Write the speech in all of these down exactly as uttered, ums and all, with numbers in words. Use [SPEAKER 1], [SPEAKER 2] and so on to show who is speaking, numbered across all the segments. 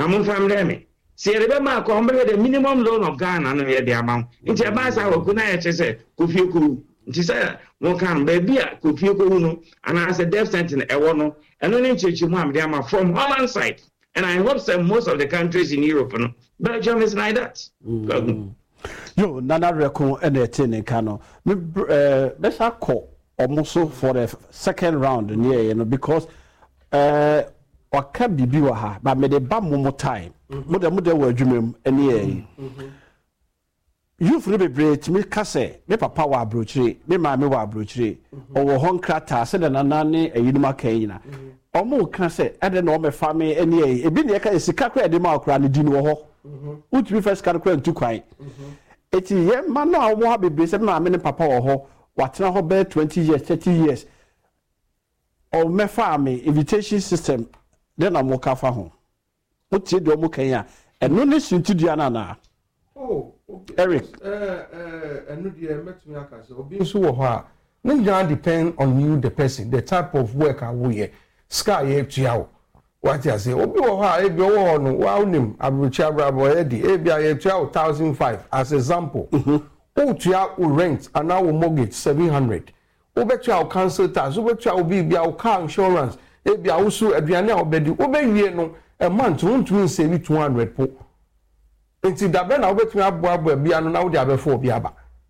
[SPEAKER 1] na mo family me see the ma ko hombre the minimum loan of Ghana no ye the amount nti e ba sa wo ku na ye chese Kofi Okowu nti say won kan ba bia Kofi Okowu no and as a death sentence e wo no eno ne nchechi mu am the am from Holland side and I hope that most of the countries in Europe no Belgium is like that. Mm.
[SPEAKER 2] Yo nana reko ene tene kano me uh let's call almost for the second round near you know because uh waka bibi wa ha ba me de ba mo time mo de mo de wa adwumem ene ye you free be break me kase me papa wa abrochire me ma me wa abrochire owo hon krata se de nana ne ayinuma kan yina omo kan se ade na o me fa me ene ye ebi ne ka esika kra de ma okra ne di no ho utumi first card kra ntu kwan eti ye ma no a wo ha bebre se ma me ne papa wo ho watena ho be twenty years thirty years o me fa me invitation system then am woka fa ho utie do mo kan ya eno ne suntudia na na
[SPEAKER 3] oh
[SPEAKER 2] Eric
[SPEAKER 3] eh eh eno dia metumi aka se obi nso wo ho a no just depend on you the person the type of work I wo ye sky ye tua what you say obi wo ho a ebi wo no wa unim abruchi abrabo e di ebi a ye tua one thousand five as example o tua o rent and now mortgage seven hundred o be tua o council tax o be tua o bibia o car insurance ebi a wo so aduane a obedi o be wie no a month won to save two hundred po enti da be na o betumi abo abo bia no na wo de abefo obi aba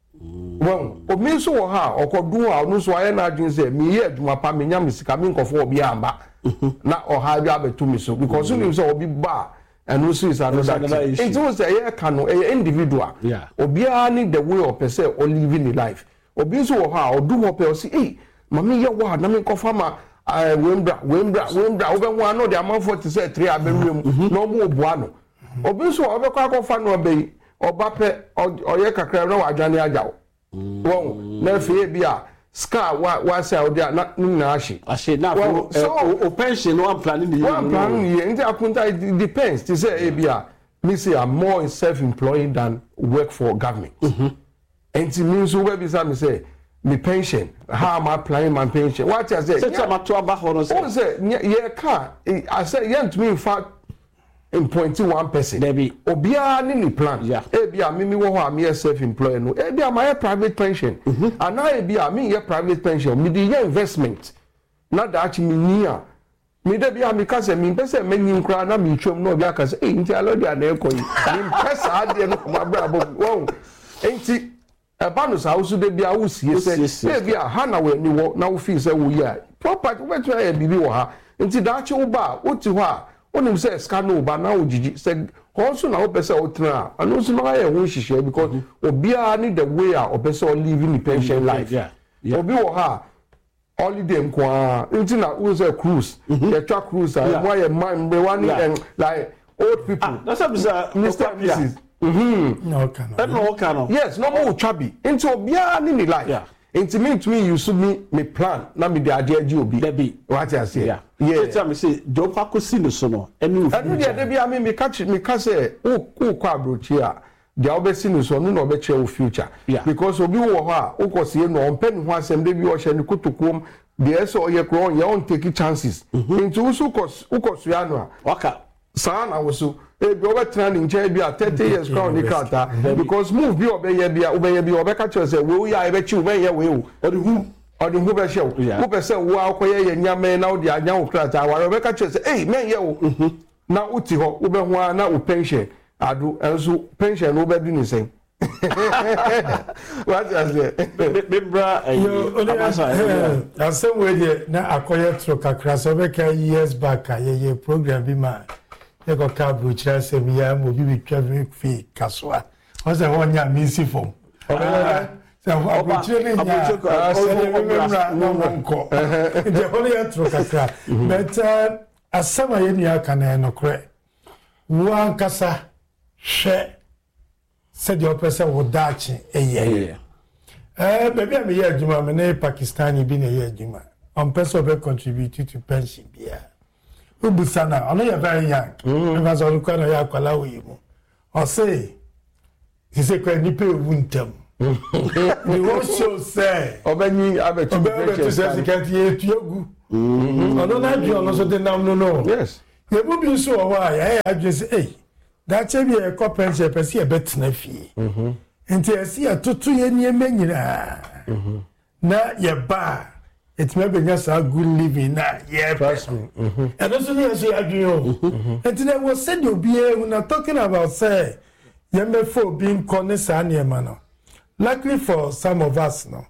[SPEAKER 3] well o mi so wo ha okodun a no so aye na adwin say mi ye adwuma pa me nya misika mi nkofo obi amba na o ha bi abetu mi so because you say obi ba and also is another issue enti wo say ye ka no e individual obi a need the way of person or living the life obi so wo ha o do ho pe o say eh mami ye wa na mi nkofo ma I wembra wembra wembra obe ho ano de amanfo te say three aberem no mo oboa no obi so obekwa akofa no be oba pe oye kakra na wadwane ajawo won na fie bia ska wa wa say odi na na ashi
[SPEAKER 2] ashi na o pension no plan ni
[SPEAKER 3] one plan ni nti akunta it depends to say e bia me say I'm more self-employed than work for government and to me so we be say me say me pension how am I applying my pension what I say
[SPEAKER 2] set am to aba ho no say
[SPEAKER 3] o say ye ka I say ye to me in fact in twenty-one percent
[SPEAKER 2] Debbie
[SPEAKER 3] obia ni ni plan
[SPEAKER 2] yeah
[SPEAKER 3] e bia me me wo ho am self employed no e bia my private pension and now e bia me ye private pension me the investment na da achi me ni a me de bia me ka say me pese me nyin kra na me twom no bia ka say eh nti alodi ana e koyi me pese ade no ma bra bo wo enti e ba no sa wo su de bia wo sie say e bia ha na we ni wo na wo fi say wo ya property wo betu ya bibi wo ha enti da achi wo ba wo ti ho a onim say scandal ba na ojiji say also na opese otra and also na ya ho hihye because obia need the way a opese o living the pension life
[SPEAKER 2] yeah yeah
[SPEAKER 3] obi wo ha holiday nkwa nti na we say cruise the twa cruise and why a man be one and like old people
[SPEAKER 2] that's a
[SPEAKER 3] Mister Missus mhm
[SPEAKER 4] no can
[SPEAKER 2] no can
[SPEAKER 3] yes no more chabi nti obia need the life
[SPEAKER 2] yeah
[SPEAKER 3] nti me to me you should me me plan na me dey ade agi obi
[SPEAKER 2] Debbie
[SPEAKER 3] what I say
[SPEAKER 2] yeah yeah tell me say do kwakosi no so no enu
[SPEAKER 3] ofu anu dey Debbie me me catch me ka say o ko kwa abrochi a dey obesi no so no na obe che o future because obi wo ho a o kosie no on pen ho asem Debbie o hye ne kotokom dey so ye kro on ye on take chances into usu kos ukosu anu a
[SPEAKER 2] waka
[SPEAKER 3] sa na wo so e bi obe training che bi a thirty years crown ni kata because move bi obe ye bi a obe ye bi obe ka che say we ya e be chi obe ye we o odi hu odi hu be show who be say wo akoye ye nyame na odi anya wo krata wa obe ka che say eh men ye wo na uti ho obe ho na o pension adu enso pension obe du ni sen what is it
[SPEAKER 2] membra amasa
[SPEAKER 4] asem we dey na akoye tro kakra so be ka years back ye ye program bi ma e go ka bruchira se mi ya mo bi bi twa fi kaswa o se won nya mi si fom se wa bruchira ni nya se ni memra no nko de holy tro kakra but asama ye ni aka na no kre wan kasa hwe se de opese wo dachi eye eh baby am ye adwuma me na Pakistani bi na ye adwuma on person be contribute to pension bia ubusana ono ya very young because on kwa na ya kwala we mu o say he say kwa ni pe wuntam we want show say
[SPEAKER 3] obani abetu
[SPEAKER 4] pension security etuagu ono na dwo no so de nam no no
[SPEAKER 3] yes
[SPEAKER 4] ye mu bi so wa ya ya dwese eh da che bi e ko pension pese e betena fie mhm enti esi atoto ye niema nyina mhm na ye ba etime benya sa good living na ye trust me mhm and also you say adwin o enti na we said obi e na talking about say ye me for being corner sa niema no luckily for some of us no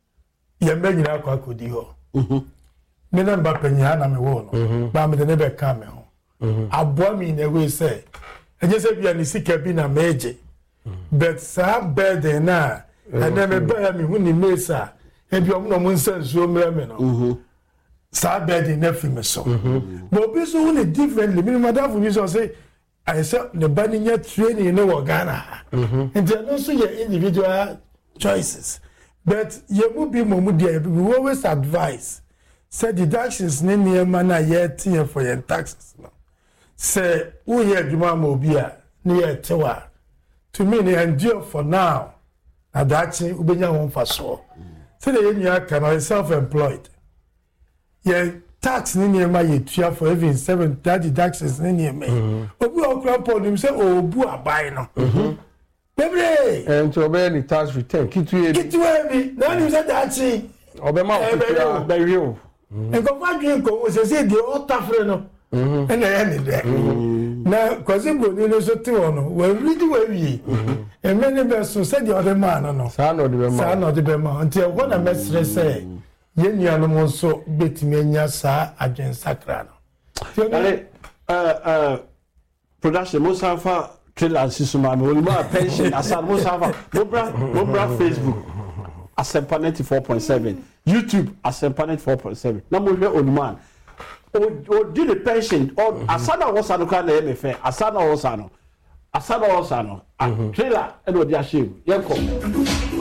[SPEAKER 4] ye me nyina kwa kodi ho mhm me na mba penya na me wo no ba me de ne be ka me ho mhm abo mi na we say e je say bia ni sika bi na meje but sa burden na and then me ba mi hu ni mesa e bi omo no mo nsansuo mra me no mhm sa burden na fi me so but bi so hu ni differently me madam fu so say I say the bani nya training no wo Ghana mhm and then also your individual choices but you will be mo mu there we always advise say deductions ne niema na yet here for your taxes no say who here dwuma ma obi a ne yet wa to me ne endure for now na dachi ubenya won faso say the you can self employed yeah tax ne niema yetua for even seven that deductions ne niema obi okra pon say obu abai no mhm bebre
[SPEAKER 3] and to obey the tax return kitu e
[SPEAKER 4] kitu e bi na ni say dachi
[SPEAKER 3] obema o be real
[SPEAKER 4] enko fa dwen ko se se de o tafre no mhm ena ya ni de na kwazi boni no so ti wono we ridi we wi e many be so se de other man no
[SPEAKER 3] sa no de be man
[SPEAKER 4] sa no de be man until when I mesre say ye nuano mo so betimi anya sa adwen sakra no
[SPEAKER 2] ale uh uh production mo safa trailer sisuma me we ma pension asan mo safa mo bra mo bra Facebook Asempa ninety-four point seven YouTube Asempa ninety-four point seven na mo hwe Oluman o o do the pension or asana wosano ka na me fe asana wosano asana wosano trailer e no dia shame yenko